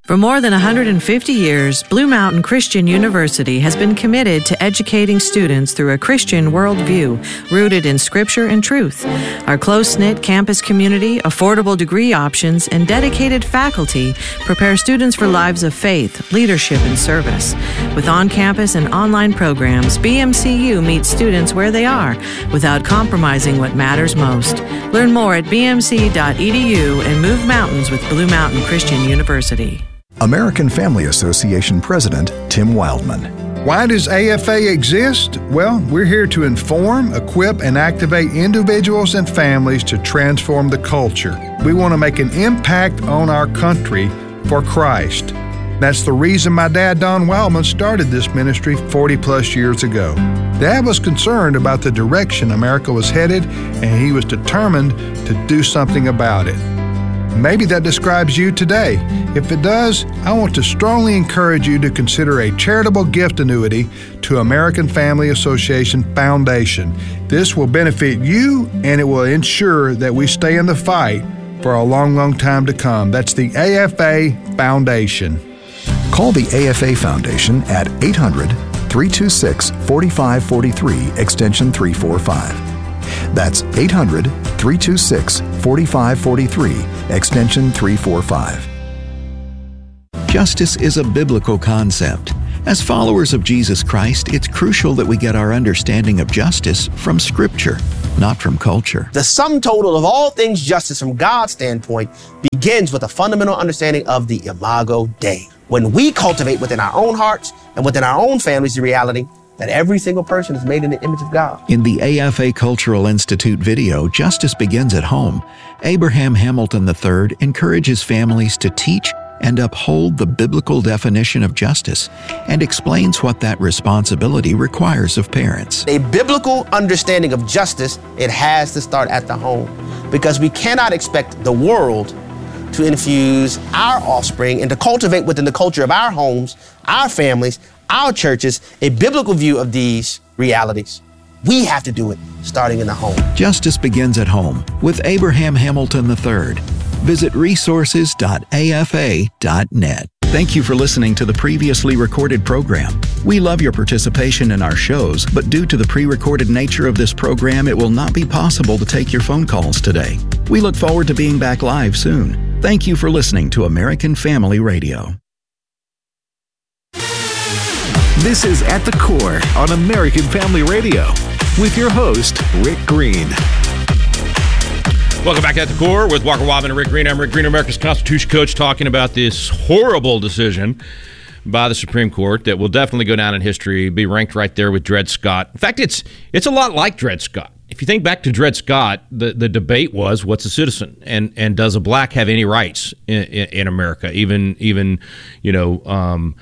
For more than 150 years, Blue Mountain Christian University has been committed to educating students through a Christian worldview rooted in Scripture and truth. Our close-knit campus community, affordable degree options, and dedicated faculty prepare students for lives of faith, leadership, and service. With on-campus and online programs, BMCU meets students where they are without compromising what matters most. Learn more at bmc.edu and move mountains with Blue Mountain Christian University. American Family Association President Tim Wildman. Why does AFA exist? Well, we're here to inform, equip, and activate individuals and families to transform the culture. We want to make an impact on our country for Christ. That's the reason my dad, Don Wildman, started this ministry 40 plus years ago. Dad was concerned about the direction America was headed, and he was determined to do something about it. Maybe that describes you today. If it does, I want to strongly encourage you to consider a charitable gift annuity to American Family Association Foundation. This will benefit you, and it will ensure that we stay in the fight for a long, long time to come. That's the AFA Foundation. Call the AFA Foundation at 800-326-4543, extension 345. That's 800-326-4543, extension 345. Justice is a biblical concept. As followers of Jesus Christ, it's crucial that we get our understanding of justice from Scripture, not from culture. The sum total of all things justice from God's standpoint begins with a fundamental understanding of the Imago Dei. When we cultivate within our own hearts and within our own families the reality that every single person is made in the image of God. In the AFA Cultural Institute video, Justice Begins at Home, Abraham Hamilton III encourages families to teach and uphold the biblical definition of justice and explains what that responsibility requires of parents. A biblical understanding of justice, it has to start at the home, because we cannot expect the world to infuse our offspring and to cultivate within the culture of our homes, our families, our churches, a biblical view of these realities. We have to do it starting in the home. Justice Begins at Home with Abraham Hamilton III. Visit resources.afa.net. Thank you for listening to the previously recorded program. We love your participation in our shows, but due to the pre-recorded nature of this program, it will not be possible to take your phone calls today. We look forward to being back live soon. Thank you for listening to American Family Radio. This is At the Core on American Family Radio with your host, Rick Green. Welcome back to At the Core with Walker Wildman and Rick Green. I'm Rick Green, America's Constitution coach, talking about this horrible decision by the Supreme Court that will definitely go down in history, be ranked right there with Dred Scott. In fact, it's a lot like Dred Scott. If you think back to Dred Scott, the debate was, what's a citizen, and does a black have any rights in America? Even though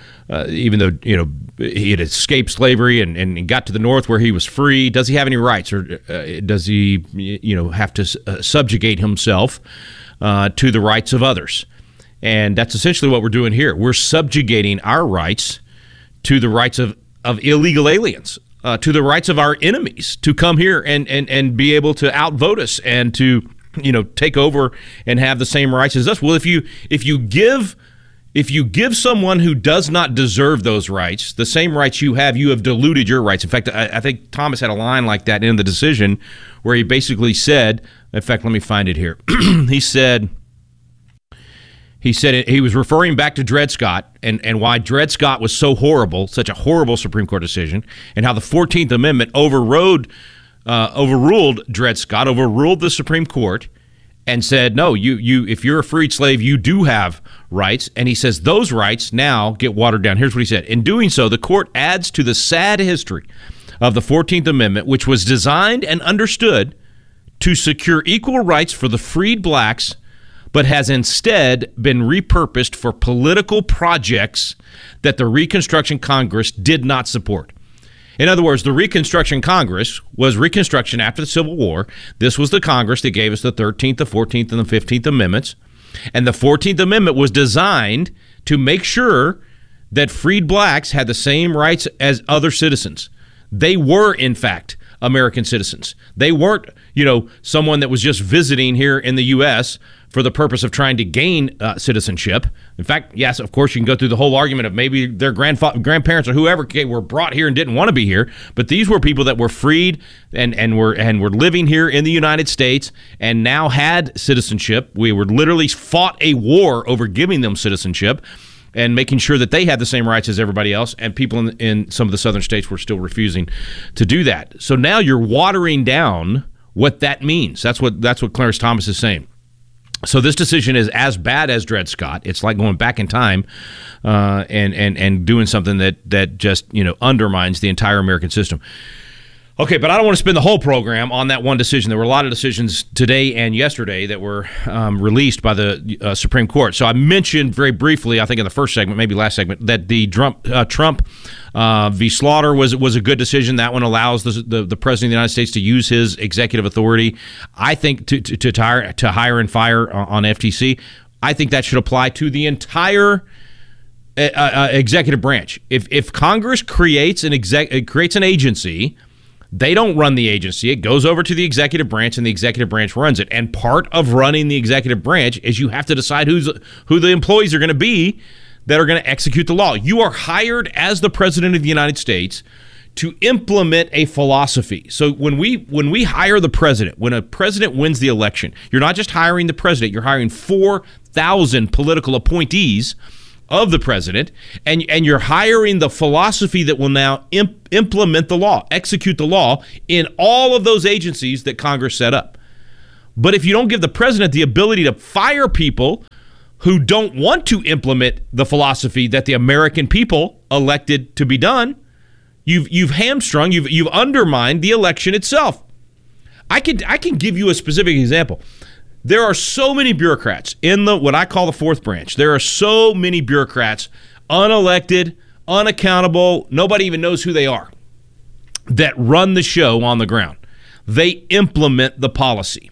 he had escaped slavery and got to the North where he was free, does he have any rights, or does he have to subjugate himself to the rights of others? And that's essentially what we're doing here. We're subjugating our rights to the rights of illegal aliens. To the rights of our enemies to come here and be able to outvote us and to take over and have the same rights as us. Well, if you give someone who does not deserve those rights the same rights you have diluted your rights. In fact, I think Thomas had a line like that in the decision where he basically said, in fact, let me find it here. He said he was referring back to Dred Scott and why Dred Scott was so horrible, such a horrible Supreme Court decision, and how the 14th Amendment overruled Dred Scott, overruled the Supreme Court, and said, no, you if you're a freed slave, you do have rights. And he says those rights now get watered down. Here's what he said. In doing so, the court adds to the sad history of the 14th Amendment, which was designed and understood to secure equal rights for the freed blacks, but has instead been repurposed for political projects that the Reconstruction Congress did not support. In other words, the Reconstruction Congress was Reconstruction after the Civil War. This was the Congress that gave us the 13th, the 14th, and the 15th Amendments. And the 14th Amendment was designed to make sure that freed blacks had the same rights as other citizens. They were, in fact, American citizens. They weren't, someone that was just visiting here in the U.S. for the purpose of trying to gain citizenship. In fact, yes, of course, you can go through the whole argument of maybe their grandparents or whoever were brought here and didn't want to be here, but these were people that were freed and were living here in the United States and now had citizenship. We were literally fought a war over giving them citizenship and making sure that they had the same rights as everybody else, and people in some of the southern states were still refusing to do that. So now you're watering down what that means. That's what Clarence Thomas is saying. So this decision is as bad as Dred Scott. It's like going back in time and doing something that just undermines the entire American system. Okay, but I don't want to spend the whole program on that one decision. There were a lot of decisions today and yesterday that were released by the Supreme Court. So I mentioned very briefly, I think in the first segment, maybe last segment, that the Trump v. Slaughter was a good decision. That one allows the President of the United States to use his executive authority, I think, to hire and fire on FTC. I think that should apply to the entire executive branch. If Congress creates an agency, they don't run the agency. It goes over to the executive branch, and the executive branch runs it. And part of running the executive branch is you have to decide who the employees are going to be that are going to execute the law. You are hired as the President of the United States to implement a philosophy. So when we hire the president, when a president wins the election, you're not just hiring the president, you're hiring 4,000 political appointees of the president, and you're hiring the philosophy that will now implement the law, execute the law in all of those agencies that Congress set up. But if you don't give the president the ability to fire people who don't want to implement the philosophy that the American people elected to be done, you've hamstrung, you've undermined the election itself. I can give you a specific example. There are so many bureaucrats in what I call the fourth branch. There are so many bureaucrats, unelected, unaccountable, nobody even knows who they are, that run the show on the ground. They implement the policy.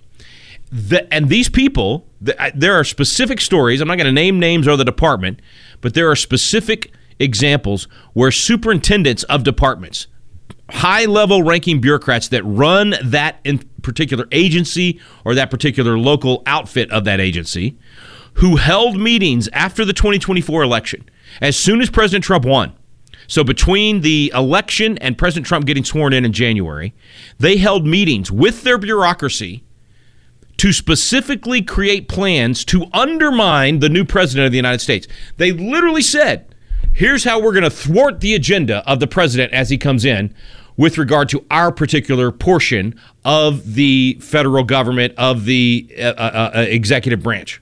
And these people, there are specific stories. I'm not going to name names or the department, but there are specific examples where superintendents of departments, high-level ranking bureaucrats that run that in particular agency or that particular local outfit of that agency, who held meetings after the 2024 election, as soon as President Trump won. So between the election and President Trump getting sworn in January, they held meetings with their bureaucracy to specifically create plans to undermine the new president of the United States. They literally said, here's how we're going to thwart the agenda of the president as he comes in with regard to our particular portion of the federal government, of the executive branch.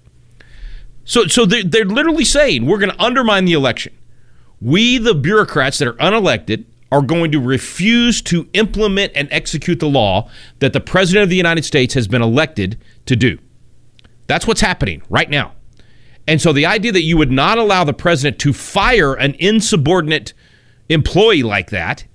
So they're literally saying we're going to undermine the election. We, the bureaucrats that are unelected, are going to refuse to implement and execute the law that the President of the United States has been elected to do. That's what's happening right now. And so the idea that you would not allow the president to fire an insubordinate employee like that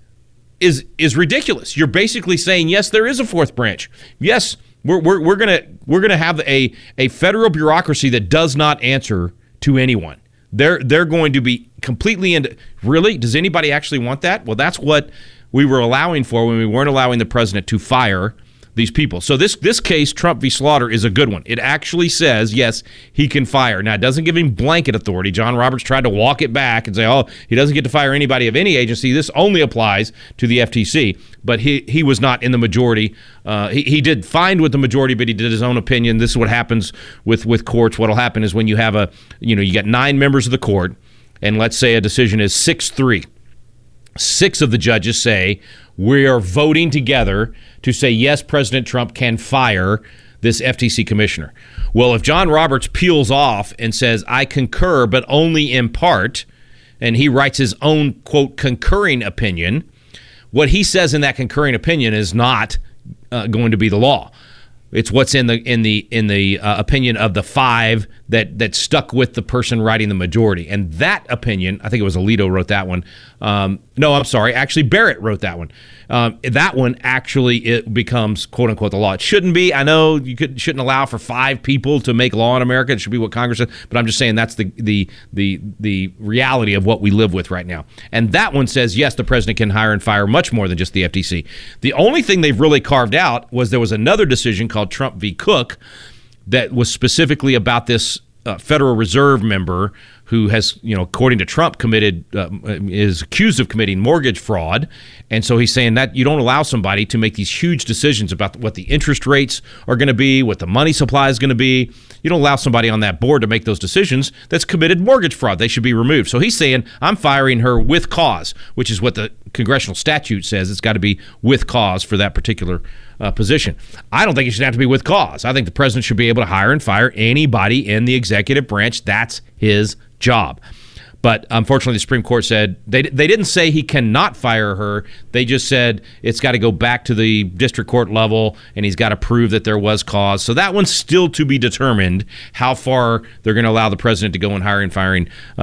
is ridiculous. You're basically saying, yes, there is a fourth branch. Yes, we're gonna have a federal bureaucracy that does not answer to anyone. They're going to be completely into. Really? Does anybody actually want that? Well, that's what we were allowing for when we weren't allowing the president to fire these people. So this case, Trump v. Slaughter, is a good one. It actually says, yes, he can fire. Now, it doesn't give him blanket authority. John Roberts tried to walk it back and say, oh, he doesn't get to fire anybody of any agency. This only applies to the FTC. But he was not in the majority. He did fine with the majority, but he did his own opinion. This is what happens with courts. What will happen is when you have you got 9 members of the court, and let's say a decision is 6-3. 6 of the judges say, we are voting together to say, yes, President Trump can fire this FTC commissioner. Well, if John Roberts peels off and says, I concur, but only in part, and he writes his own, quote, concurring opinion, what he says in that concurring opinion is not going to be the law. It's what's in the opinion of the 5 that stuck with the person writing the majority. And that opinion, I think it was Alito wrote that one. No, I'm sorry. Actually, Barrett wrote that one. That one actually it becomes quote unquote the law. It shouldn't be. I know you shouldn't allow for 5 people to make law in America. It should be what Congress says. But I'm just saying that's the reality of what we live with right now. And that one says yes, the president can hire and fire much more than just the FTC. The only thing they've really carved out was there was another decision called Trump v. Cook that was specifically about this Federal Reserve member who has, according to Trump, is accused of committing mortgage fraud. And so he's saying that you don't allow somebody to make these huge decisions about what the interest rates are going to be, what the money supply is going to be. You don't allow somebody on that board to make those decisions that's committed mortgage fraud. They should be removed. So he's saying, I'm firing her with cause, which is what the congressional statute says. It's got to be with cause for that particular position. I don't think it should have to be with cause. I think the president should be able to hire and fire anybody in the executive branch. That's his job. But unfortunately, the Supreme Court said they didn't say he cannot fire her. They just said it's got to go back to the district court level, and he's got to prove that there was cause. So that one's still to be determined, how far they're going to allow the president to go in hiring and firing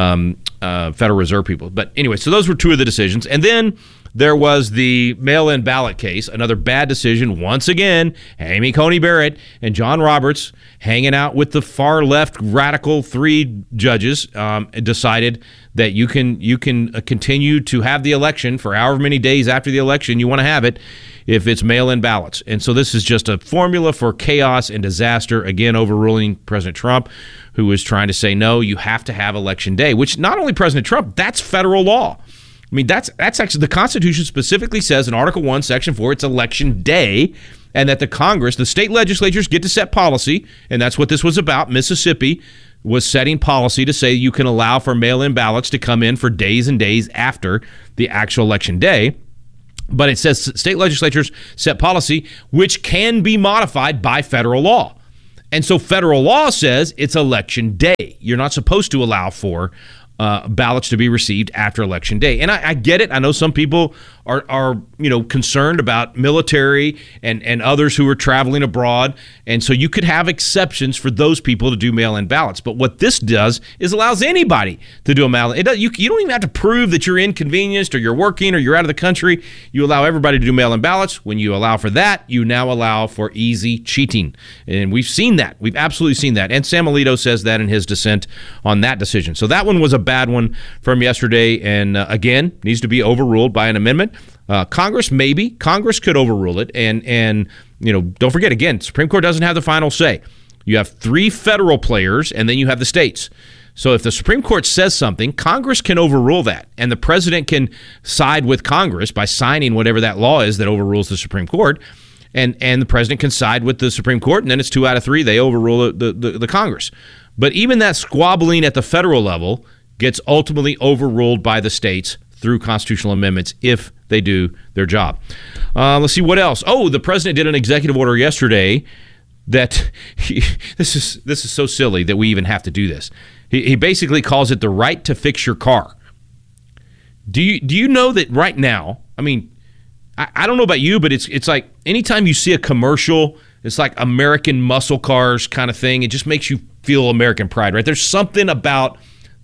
Federal Reserve people. But anyway, so those were two of the decisions. And then there was the mail-in ballot case, another bad decision. Once again, Amy Coney Barrett and John Roberts, hanging out with the far-left radical 3 judges, decided that you can continue to have the election for however many days after the election you want to have it if it's mail-in ballots. And so this is just a formula for chaos and disaster, again overruling President Trump, who was trying to say, no, you have to have election day, which not only President Trump, that's federal law. I mean, that's actually, the Constitution specifically says in Article 1, Section 4, it's election day, and that the Congress, the state legislatures get to set policy, and that's what this was about. Mississippi was setting policy to say you can allow for mail-in ballots to come in for days and days after the actual election day. But it says state legislatures set policy which can be modified by federal law. And so federal law says it's election day. You're not supposed to allow for ballots to be received after election day. And I get it. I know some people are concerned about military and others who are traveling abroad. And so you could have exceptions for those people to do mail-in ballots. But what this does is allows anybody to do a mail-in. You don't even have to prove that you're inconvenienced or you're working or you're out of the country. You allow everybody to do mail-in ballots. When you allow for that, you now allow for easy cheating. And we've seen that. We've absolutely seen that. And Sam Alito says that in his dissent on that decision. So that one was a bad one from yesterday, and again, needs to be overruled by an amendment. Congress could overrule it, and don't forget, again, Supreme Court doesn't have the final say. You have 3 federal players, and then you have the states. So if the Supreme Court says something, Congress can overrule that, and the president can side with Congress by signing whatever that law is that overrules the Supreme Court, and the president can side with the Supreme Court, and then it's 2 out of 3, they overrule the Congress. But even that squabbling at the federal level gets ultimately overruled by the states through constitutional amendments if they do their job. Let's see what else. Oh, the president did an executive order yesterday that this is so silly that we even have to do this. He basically calls it the right to fix your car. Do you know that right now? I mean, I don't know about you, but it's like anytime you see a commercial, it's like American muscle cars kind of thing. It just makes you feel American pride, right? There's something about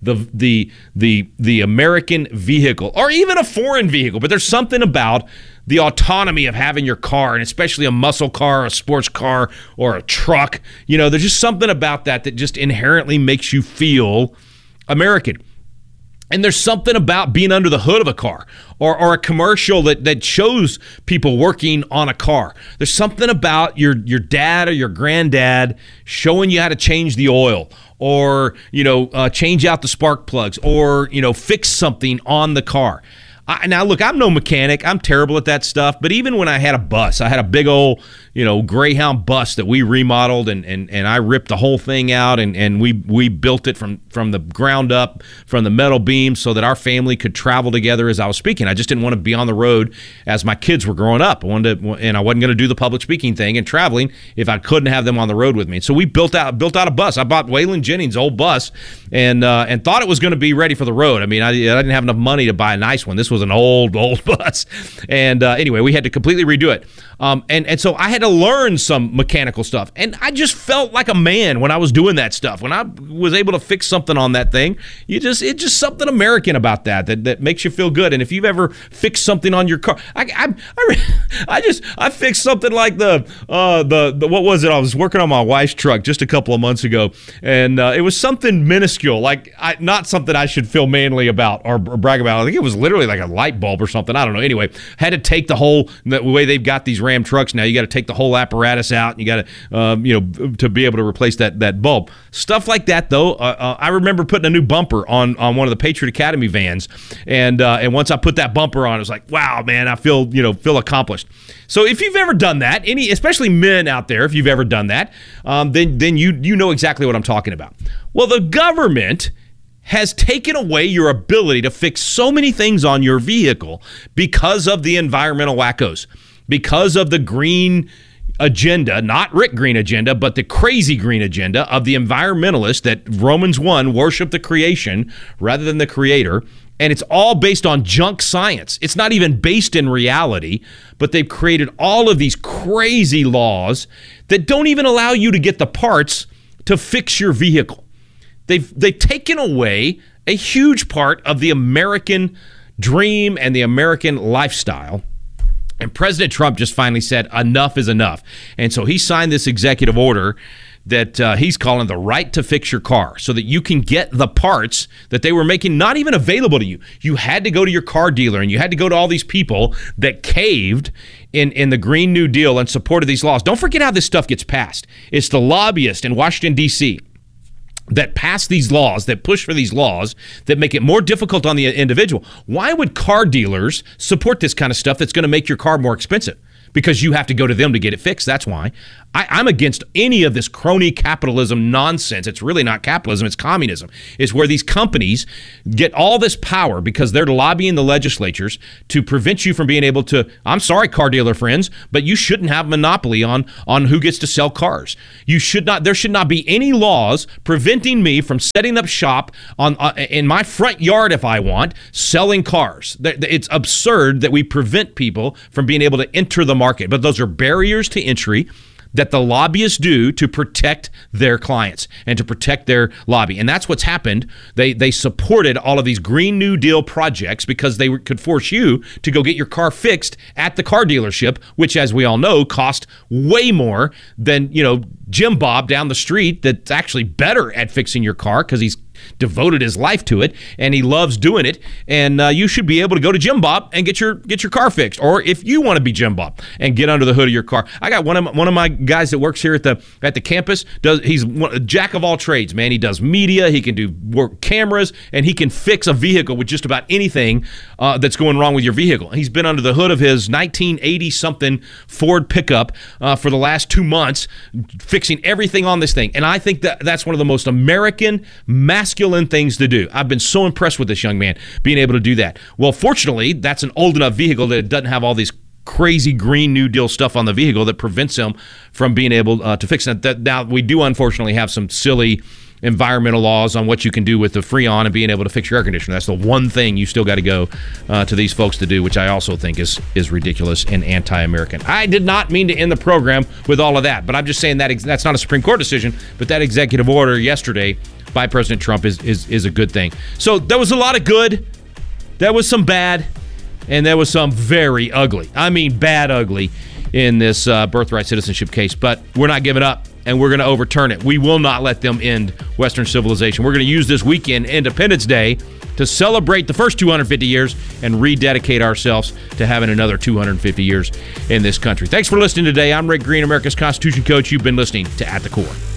the American vehicle, or even a foreign vehicle, but there's something about the autonomy of having your car, and especially a muscle car, a sports car, or a truck. There's just something about that just inherently makes you feel American. And there's something about being under the hood of a car or a commercial that shows people working on a car. There's something about your dad or your granddad showing you how to change the oil or, change out the spark plugs or, fix something on the car. Now, look, I'm no mechanic. I'm terrible at that stuff. But even when I had a big old, Greyhound bus that we remodeled and I ripped the whole thing out and we built it from the ground up, from the metal beams so that our family could travel together as I was speaking. I just didn't want to be on the road as my kids were growing up. I wasn't going to do the public speaking thing and traveling if I couldn't have them on the road with me. So we built out a bus. I bought Waylon Jennings' old bus and thought it was going to be ready for the road. I mean, I didn't have enough money to buy a nice one. This was an old bus. And anyway, we had to completely redo it. And so I had to learn some mechanical stuff. And I just felt like a man when I was doing that stuff. When I was able to fix something on that thing, it's just something American about that makes you feel good. And if you've ever fixed something on your car, I fixed something like the what was it? I was working on my wife's truck just a couple of months ago, and it was something minuscule. minuscule, like not something I should feel manly about or brag about. I think it was literally like a light bulb or something. I don't know. Anyway, had to take the way they've got these Ram trucks now, you got to take the whole apparatus out, and you got to, to be able to replace that bulb. Stuff like that, though. I remember putting a new bumper on one of the Patriot Academy vans, and once I put that bumper on, it was like, wow, man, I feel accomplished. So if you've ever done that, especially men out there, if you've ever done that, then you know exactly what I'm talking about. Well, the government has taken away your ability to fix so many things on your vehicle because of the environmental wackos, because of the green agenda, not Rick Green agenda, but the crazy green agenda of the environmentalists that Romans 1 worship the creation rather than the creator. And it's all based on junk science. It's not even based in reality, but they've created all of these crazy laws that don't even allow you to get the parts to fix your vehicle. They've taken away a huge part of the American dream and the American lifestyle. And President Trump just finally said enough is enough. And so he signed this executive order that he's calling the right to fix your car, so that you can get the parts that they were making not even available to you. You had to go to your car dealer, and you had to go to all these people that caved in the Green New Deal and supported these laws. Don't forget how this stuff gets passed. It's the lobbyists in Washington, D.C., that pass these laws, that push for these laws, that make it more difficult on the individual. Why would car dealers support this kind of stuff that's going to make your car more expensive? Because you have to go to them to get it fixed. That's why. I'm against any of this crony capitalism nonsense. It's really not capitalism. It's communism. It's where these companies get all this power because they're lobbying the legislatures to prevent you from being able to, I'm sorry, car dealer friends, but you shouldn't have a monopoly on who gets to sell cars. There should not be any laws preventing me from setting up shop in my front yard if I want, selling cars. It's absurd that we prevent people from being able to enter the market, but those are barriers to entry that the lobbyists do to protect their clients and to protect their lobby. And that's what's happened. They supported all of these Green New Deal projects because they could force you to go get your car fixed at the car dealership, which, as we all know, cost way more than, Jim Bob down the street that's actually better at fixing your car because he's devoted his life to it and he loves doing it. And you should be able to go to Jim Bob and get your car fixed. Or if you want to be Jim Bob and get under the hood of your car, I got one of my guys that works here at the campus. He's a jack of all trades, man. He does media, he can do work cameras, and he can fix a vehicle with just about anything that's going wrong with your vehicle. He's been under the hood of his 1980 something Ford pickup for the last 2 months, fixing everything on this thing. And I think that's one of the most American, masculine things to do. I've been so impressed with this young man being able to do that. Well, fortunately, that's an old enough vehicle that it doesn't have all these crazy Green New Deal stuff on the vehicle that prevents him from being able to fix it. Now, we do unfortunately have some silly environmental laws on what you can do with the Freon and being able to fix your air conditioner. That's the one thing you still got to go to these folks to do, which I also think is ridiculous and anti-American. I did not mean to end the program with all of that, but I'm just saying that's not a Supreme Court decision, but that executive order yesterday by President Trump is a good thing. So there was a lot of good, there was some bad, and there was some very ugly. I mean bad ugly in this birthright citizenship case, but we're not giving up. And we're going to overturn it. We will not let them end Western civilization. We're going to use this weekend, Independence Day, to celebrate the first 250 years and rededicate ourselves to having another 250 years in this country. Thanks for listening today. I'm Rick Green, America's Constitution Coach. You've been listening to At the Core.